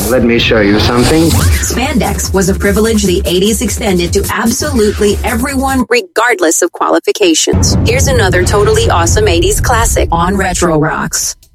Let me show you something. Spandex was a privilege the 80s extended to absolutely everyone, regardless of qualifications. Here's another totally awesome 80s classic on Retro Rocks.